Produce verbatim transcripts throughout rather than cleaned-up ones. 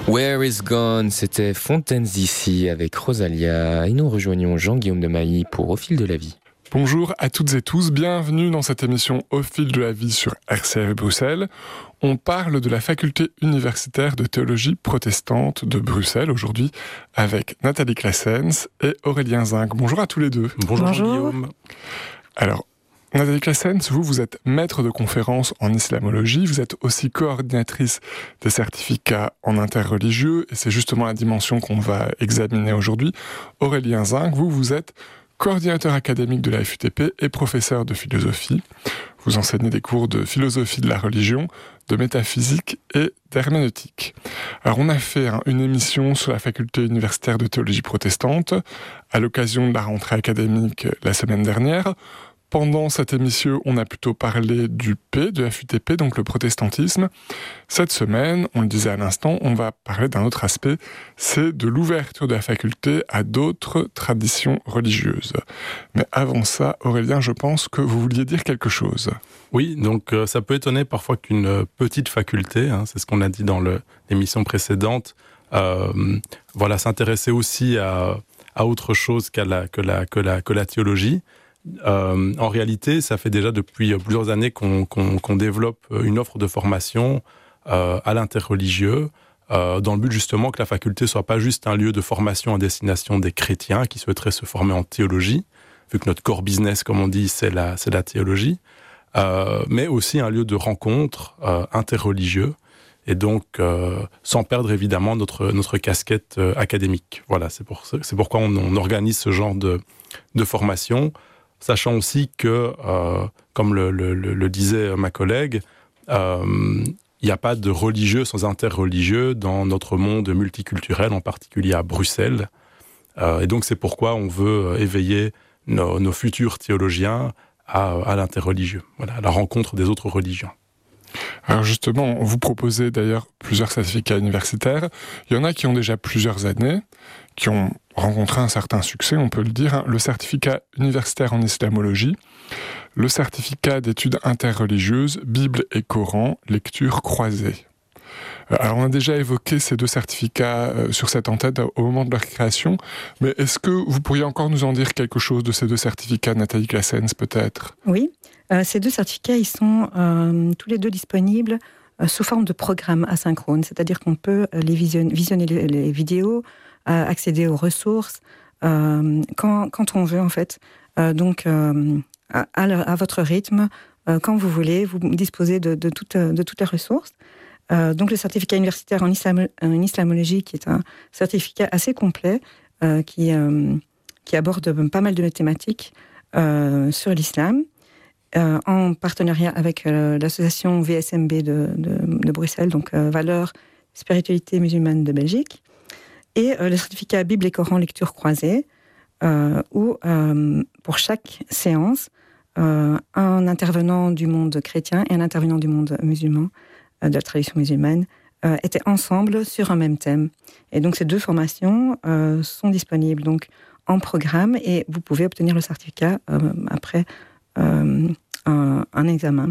Where is Gone, c'était Fontaines ici avec Rosalia et nous rejoignons Jean-Guillaume de Mailly pour Au fil de la vie. Bonjour à toutes et tous, bienvenue dans cette émission Au fil de la vie sur R C F Bruxelles. On parle de la faculté universitaire de théologie protestante de Bruxelles aujourd'hui avec Nathalie Claessens et Aurélien Zinc. Bonjour à tous les deux. Bonjour, Bonjour. Guillaume. Alors, Nathalie Claessens, vous, vous êtes maître de conférences en islamologie, vous êtes aussi coordinatrice des certificats en interreligieux, et c'est justement la dimension qu'on va examiner aujourd'hui. Aurélien Zinc, vous, vous êtes coordinateur académique de la F U T P et professeur de philosophie. Vous enseignez des cours de philosophie de la religion, de métaphysique et d'herméneutique. Alors on a fait hein, une émission sur la faculté universitaire de théologie protestante à l'occasion de la rentrée académique la semaine dernière. Pendant cette émission, on a plutôt parlé du P, de la F U T P, donc le protestantisme. Cette semaine, on le disait à l'instant, on va parler d'un autre aspect, c'est de l'ouverture de la faculté à d'autres traditions religieuses. Mais avant ça, Aurélien, je pense que vous vouliez dire quelque chose. Oui, donc euh, ça peut étonner parfois qu'une petite faculté, hein, c'est ce qu'on a dit dans le, l'émission précédente, euh, voilà, s'intéressait aussi à, à autre chose qu'à la, que, la, que, la, que la théologie. Euh, en réalité, ça fait déjà depuis plusieurs années qu'on, qu'on, qu'on développe une offre de formation euh, à l'interreligieux, euh, dans le but justement que la faculté soit pas juste un lieu de formation à destination des chrétiens qui souhaiteraient se former en théologie, vu que notre core business, comme on dit, c'est la, c'est la théologie, euh, mais aussi un lieu de rencontre euh, interreligieux, et donc euh, sans perdre évidemment notre, notre casquette euh, académique. Voilà, c'est, pour, c'est pourquoi on, on organise ce genre de, de formation. Sachant aussi que, euh, comme le, le, le disait ma collègue, il euh, n'y a pas de religieux sans interreligieux dans notre monde multiculturel, en particulier à Bruxelles. Euh, et donc c'est pourquoi on veut éveiller nos, nos futurs théologiens à, à l'interreligieux, voilà, à la rencontre des autres religions. Alors justement, vous proposez d'ailleurs plusieurs certificats universitaires. Il y en a qui ont déjà plusieurs années, qui ont rencontré un certain succès, on peut le dire. Le certificat universitaire en islamologie, le certificat d'études interreligieuses, Bible et Coran, lecture croisée. Alors on a déjà évoqué ces deux certificats sur cette antenne au moment de leur création, mais est-ce que vous pourriez encore nous en dire quelque chose de ces deux certificats, Nathalie Claessens, peut-être ? Oui, euh, ces deux certificats, ils sont euh, tous les deux disponibles euh, sous forme de programme asynchrone, c'est-à-dire qu'on peut les visionner, visionner les, les vidéos, euh, accéder aux ressources, euh, quand, quand on veut en fait. Euh, donc euh, à, à votre rythme, euh, quand vous voulez, vous disposez de, de, toutes, de toutes les ressources. Euh, donc le certificat universitaire en, islam, en islamologie, qui est un certificat assez complet, euh, qui, euh, qui aborde pas mal de thématiques euh, sur l'islam, euh, en partenariat avec euh, l'association V S M B de, de, de Bruxelles, donc euh, Valeurs, Spiritualité musulmane de Belgique, et euh, le certificat Bible et Coran lecture croisée, euh, où euh, pour chaque séance, euh, un intervenant du monde chrétien et un intervenant du monde musulman, de la tradition musulmane, euh, étaient ensemble sur un même thème. Et donc ces deux formations euh, sont disponibles donc en programme et vous pouvez obtenir le certificat euh, après euh, un, un examen.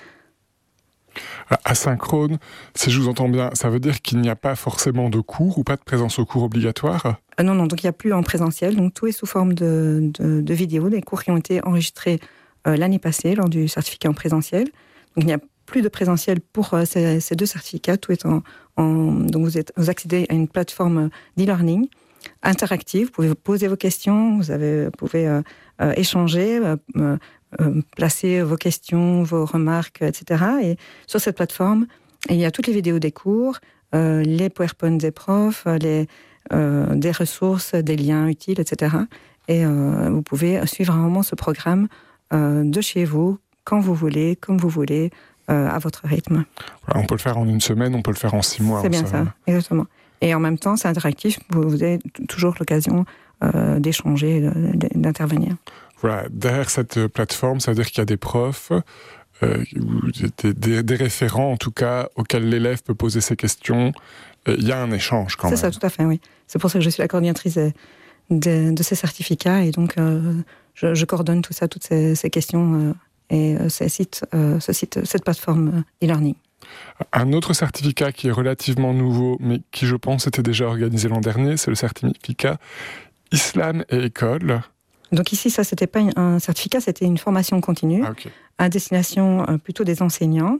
Asynchrone, si je vous entends bien, ça veut dire qu'il n'y a pas forcément de cours ou pas de présence au cours obligatoire ? euh, Non, non, donc il n'y a plus en présentiel, donc tout est sous forme de, de, de vidéos, des cours qui ont été enregistrés euh, l'année passée lors du certificat en présentiel. Donc il n'y a plus de présentiel pour euh, ces, ces deux certificats, tout est en, en donc vous, êtes, vous accédez à une plateforme d'e-learning interactive, vous pouvez poser vos questions, vous, avez, vous pouvez euh, euh, échanger, euh, euh, placer vos questions, vos remarques, et cetera. Et sur cette plateforme, il y a toutes les vidéos des cours, euh, les PowerPoint des profs, les, euh, des ressources, des liens utiles, et cetera. Et euh, vous pouvez suivre un moment ce programme euh, de chez vous, quand vous voulez, comme vous voulez, Euh, à votre rythme. Voilà, on peut le faire en une semaine, on peut le faire en six mois. C'est bien ça, ça exactement. Et en même temps, c'est interactif, vous, vous avez t- toujours l'occasion euh, d'échanger, de, d'intervenir. Voilà, derrière cette plateforme, ça veut dire qu'il y a des profs, euh, des, des, des référents en tout cas, auxquels l'élève peut poser ses questions. Euh, il y a un échange quand c'est même. C'est ça, tout à fait, oui. C'est pour ça que je suis la coordinatrice de, de, de ces certificats, et donc euh, je, je coordonne tout ça, toutes ces, ces questions euh, et euh, ce site, euh, ce site, cette plateforme euh, e-learning. Un autre certificat qui est relativement nouveau, mais qui, je pense, était déjà organisé l'an dernier, c'est le certificat Islam et École. Donc ici, ça, c'était pas un certificat, c'était une formation continue ah, okay. à destination euh, plutôt des enseignants,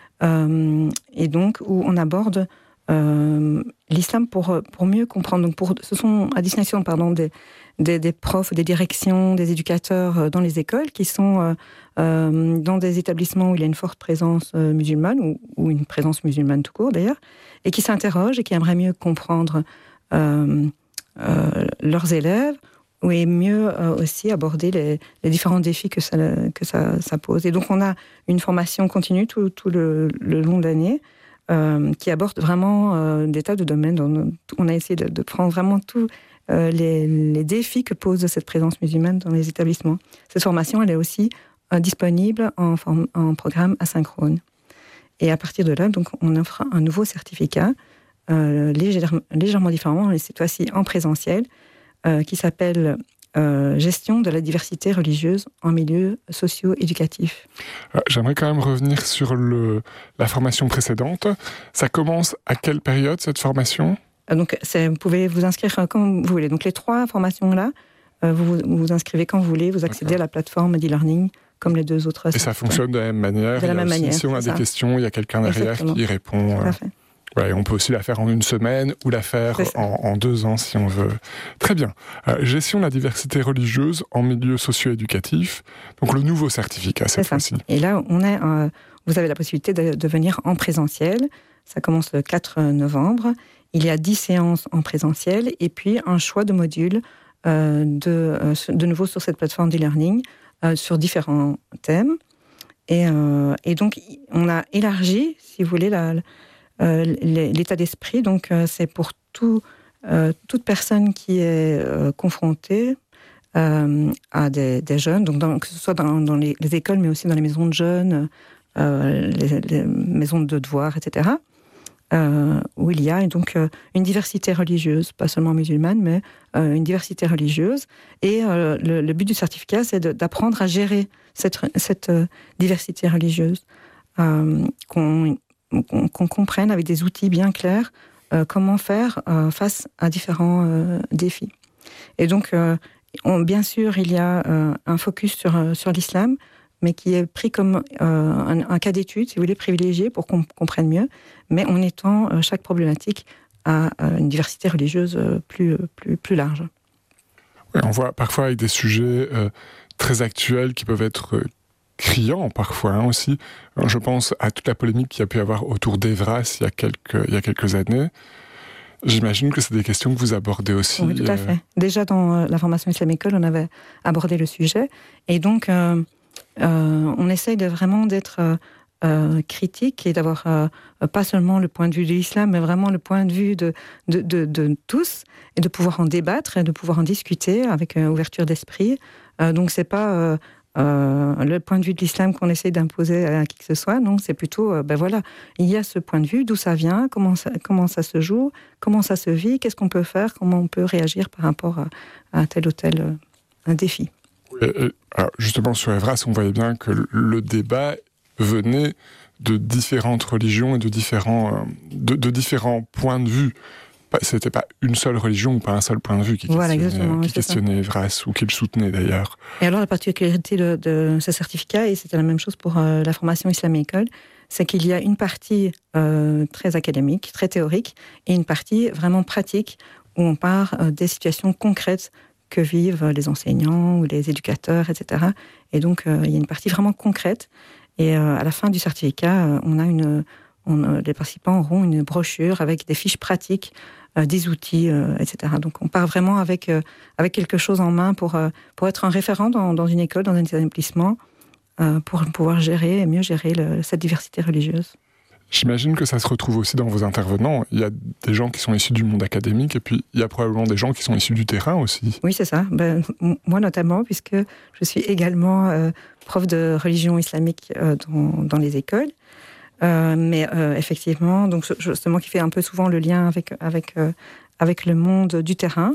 euh, et donc où on aborde euh, l'islam pour, pour mieux comprendre. Donc pour, ce sont à destination pardon, des, des, des profs, des directions, des éducateurs dans les écoles qui sont euh, euh, dans des établissements où il y a une forte présence euh, musulmane, ou, ou une présence musulmane tout court d'ailleurs, et qui s'interrogent et qui aimeraient mieux comprendre euh, euh, leurs élèves, et mieux euh, aussi aborder les, les différents défis que, ça, que ça, ça pose. Et donc on a une formation continue tout, tout le, le long de l'année, euh, qui aborde vraiment euh, des tas de domaines. Dont on a essayé de, de prendre vraiment tous euh, les, les défis que pose cette présence musulmane dans les établissements. Cette formation, elle est aussi euh, disponible en, form- en programme asynchrone. Et à partir de là, donc, on offre un nouveau certificat, euh, légèrement, légèrement différent, et cette fois-ci en présentiel, euh, qui s'appelle Euh, gestion de la diversité religieuse en milieu socio-éducatif. Euh, j'aimerais quand même revenir sur le, la formation précédente. Ça commence à quelle période, cette formation ? euh, Donc, c'est, vous pouvez vous inscrire quand vous voulez. Donc, les trois formations-là, euh, vous, vous vous inscrivez quand vous voulez, vous accédez D'accord. à la plateforme d'e-learning, comme les deux autres. Et ça fonctionne de la même manière. De la même aussi, manière. Si on a des ça. questions, il y a quelqu'un derrière Exactement. Qui y répond. Tout à fait. Ouais, on peut aussi la faire en une semaine ou la faire en, en deux ans si on veut. Très bien. Euh, gestion de la diversité religieuse en milieu socio-éducatif. Donc le nouveau certificat cette C'est fois-ci. Ça. Et là, on est, euh, vous avez la possibilité de, de venir en présentiel. Ça commence le quatre novembre. Il y a dix séances en présentiel et puis un choix de modules euh, de, euh, de nouveau sur cette plateforme d'e-learning euh, sur différents thèmes. Et, euh, et donc, on a élargi, si vous voulez, la... Euh, l'état d'esprit, donc euh, c'est pour tout, euh, toute personne qui est euh, confrontée euh, à des, des jeunes, donc dans, que ce soit dans, dans les, les écoles, mais aussi dans les maisons de jeunes, euh, les, les maisons de devoirs, et cetera, euh, où il y a donc euh, une diversité religieuse, pas seulement musulmane, mais euh, une diversité religieuse. Et euh, le, le but du certificat, c'est de, d'apprendre à gérer cette, cette euh, diversité religieuse, euh, qu'on Qu'on, qu'on comprenne avec des outils bien clairs euh, comment faire euh, face à différents euh, défis. Et donc, euh, on, bien sûr, il y a euh, un focus sur, euh, sur l'islam, mais qui est pris comme euh, un, un cas d'étude, si vous voulez, privilégié pour qu'on comprenne mieux, mais en étant euh, chaque problématique à euh, une diversité religieuse euh, plus, plus, plus large. Oui, on voit parfois avec des sujets euh, très actuels qui peuvent être euh, criant parfois hein, aussi. Je pense à toute la polémique qu'il y a pu y avoir autour d'Evras il y a quelques, il y a quelques années. J'imagine que c'est des questions que vous abordez aussi. Oui, tout à fait. Déjà dans euh, la formation islamique, on avait abordé le sujet. Et donc, euh, euh, on essaye de vraiment d'être euh, euh, critique et d'avoir euh, pas seulement le point de vue de l'islam, mais vraiment le point de vue de, de, de, de tous, et de pouvoir en débattre et de pouvoir en discuter avec euh, ouverture d'esprit. Euh, donc, c'est pas... Euh, Euh, le point de vue de l'islam qu'on essaie d'imposer à qui que ce soit, non, c'est plutôt, euh, ben voilà, il y a ce point de vue, d'où ça vient, comment ça, comment ça se joue, comment ça se vit, qu'est-ce qu'on peut faire, comment on peut réagir par rapport à, à tel ou tel euh, un défi. Et, et, alors justement, sur Evras, on voyait bien que le débat venait de différentes religions et de différents, de, de différents points de vue. C'était pas une seule religion ou pas un seul point de vue qui voilà, questionnait, qui questionnait Evras ou qui le soutenait d'ailleurs. Et alors la particularité de, de ce certificat, et c'était la même chose pour euh, la formation islamique école, c'est qu'il y a une partie euh, très académique, très théorique, et une partie vraiment pratique où on part euh, des situations concrètes que vivent les enseignants ou les éducateurs, et cetera. Et donc euh, il y a une partie vraiment concrète. Et euh, à la fin du certificat, euh, on a une On, les participants auront une brochure avec des fiches pratiques, euh, des outils, euh, et cetera. Donc on part vraiment avec, euh, avec quelque chose en main pour, euh, pour être un référent dans, dans une école, dans un établissement, euh, pour pouvoir gérer et mieux gérer le, cette diversité religieuse. J'imagine que ça se retrouve aussi dans vos intervenants. Il y a des gens qui sont issus du monde académique et puis il y a probablement des gens qui sont issus du terrain aussi. Oui, c'est ça. Ben, moi notamment, puisque je suis également euh, prof de religion islamique euh, dans, dans les écoles. Euh, mais euh, effectivement, donc justement qui fait un peu souvent le lien avec avec euh, avec le monde du terrain.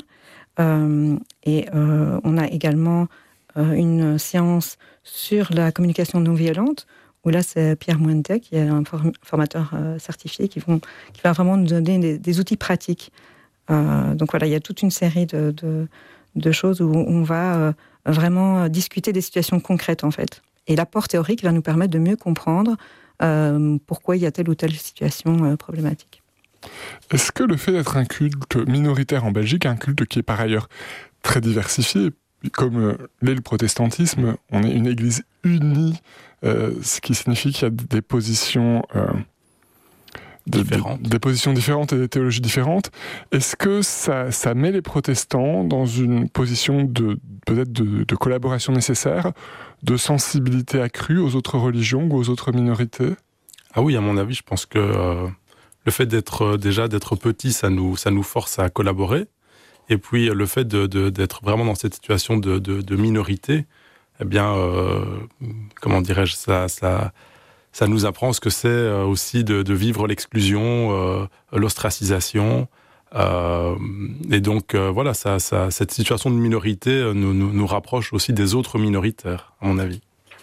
Euh, et euh, on a également euh, une séance sur la communication non violente où là, c'est Pierre Muente, qui est un formateur euh, certifié, qui, vont, qui va vraiment nous donner des, des outils pratiques. Euh, donc voilà, il y a toute une série de, de, de choses où on va euh, vraiment discuter des situations concrètes, en fait. Et l'apport théorique va nous permettre de mieux comprendre euh, pourquoi il y a telle ou telle situation euh, problématique. Est-ce que le fait d'être un culte minoritaire en Belgique, un culte qui est par ailleurs très diversifié, comme euh, l'est le protestantisme, on est une église unie, euh, ce qui signifie qu'il y a des positions, euh, de, différentes. De, des positions différentes et des théologies différentes. Est-ce que ça, ça met les protestants dans une position de, peut-être de, de collaboration nécessaire, de sensibilité accrue aux autres religions ou aux autres minorités ? Ah oui, à mon avis, je pense que euh, le fait d'être déjà d'être petit, ça nous, ça nous force à collaborer. Et puis le fait de, de, d'être vraiment dans cette situation de, de, de minorité, eh bien, euh, comment dirais-je, ça, ça, ça nous apprend ce que c'est aussi de, de vivre l'exclusion, euh, l'ostracisation. Euh, et donc, euh, voilà, ça, ça, cette situation de minorité nous, nous, nous rapproche aussi des autres minoritaires, à mon avis.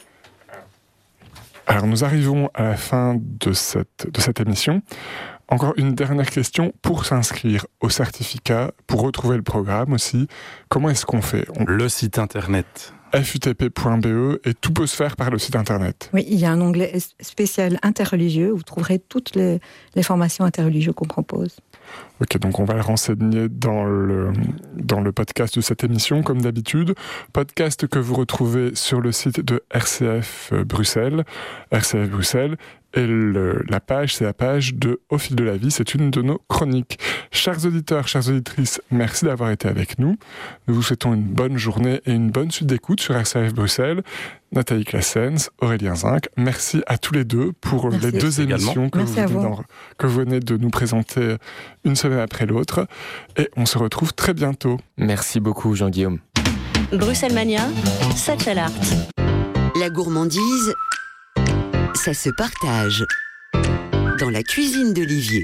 Alors, nous arrivons à la fin de cette, de cette émission. Encore une dernière question, pour s'inscrire au certificat, pour retrouver le programme aussi, comment est-ce qu'on fait ? On... Le site internet. F U T P point B E, et tout peut se faire par le site internet. Oui, il y a un onglet spécial interreligieux où vous trouverez toutes les, les formations interreligieuses qu'on propose. Ok, donc on va le renseigner dans le, dans le podcast de cette émission, comme d'habitude. Podcast que vous retrouvez sur le site de R C F Bruxelles, R C F Bruxelles, et le, la page, c'est la page de Au fil de la vie, c'est une de nos chroniques. Chers auditeurs, chères auditrices, merci d'avoir été avec nous. Nous vous souhaitons une bonne journée et une bonne suite d'écoute sur R C F Bruxelles. Nathalie Claessens, Aurélien Zinc, merci à tous les deux pour merci. les deux émissions que vous, vous. que vous venez de nous présenter une semaine après l'autre. Et on se retrouve très bientôt. Merci beaucoup, Jean-Guillaume. Bruxelles Mania, Satchel Art. La gourmandise, ça se partage. Dans la cuisine d'Olivier.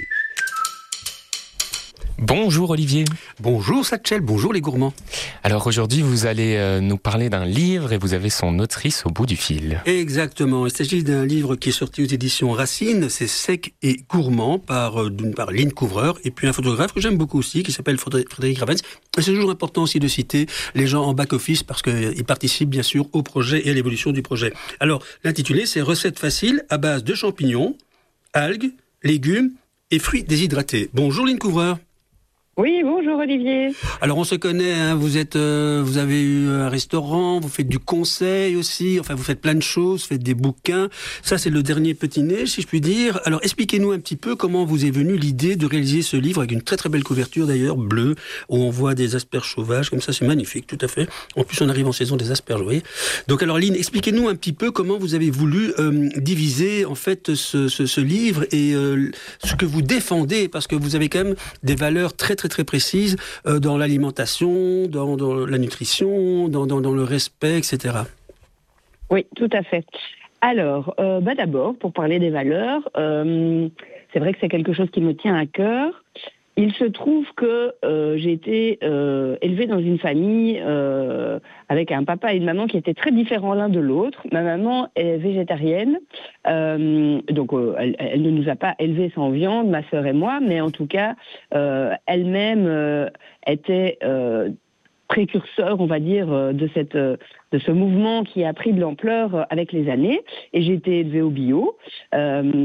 Bonjour Olivier. Bonjour Satchel, bonjour les gourmands. Alors aujourd'hui vous allez euh, nous parler d'un livre et vous avez son autrice au bout du fil. Exactement, il s'agit d'un livre qui est sorti aux éditions Racine, c'est Sec et gourmand par, euh, d'une part Lynn Couvreur et puis un photographe que j'aime beaucoup aussi qui s'appelle Frédéric Ravens. Et c'est toujours important aussi de citer les gens en back-office parce qu'ils participent bien sûr au projet et à l'évolution du projet. Alors l'intitulé c'est Recettes faciles à base de champignons, algues, légumes et fruits déshydratés. Bonjour Lynn Couvreur. Oui, bonjour Olivier. Alors on se connaît, hein, vous êtes, euh, vous avez eu un restaurant, vous faites du conseil aussi, enfin vous faites plein de choses, vous faites des bouquins. Ça c'est le dernier petit nez, si je puis dire. Alors expliquez-nous un petit peu comment vous est venue l'idée de réaliser ce livre avec une très très belle couverture d'ailleurs, bleue, où on voit des asperges sauvages, comme ça c'est magnifique, tout à fait. En plus on arrive en saison des asperges, vous voyez. Donc alors Lynn, expliquez-nous un petit peu comment vous avez voulu euh, diviser en fait ce, ce, ce livre et euh, ce que vous défendez, parce que vous avez quand même des valeurs très très très précise euh, dans l'alimentation, dans, dans la nutrition, dans, dans, dans le respect, et cetera. Oui, tout à fait. Alors, euh, bah d'abord, pour parler des valeurs, euh, c'est vrai que c'est quelque chose qui me tient à cœur. Il se trouve que euh, j'ai été euh, élevée dans une famille euh, avec un papa et une maman qui étaient très différents l'un de l'autre. Ma maman est végétarienne, euh, donc euh, elle, elle ne nous a pas élevés sans viande, ma sœur et moi, mais en tout cas, euh, elle-même euh, était euh, précurseur, on va dire, de cette de ce mouvement qui a pris de l'ampleur avec les années. Et j'ai été élevée au bio. Euh,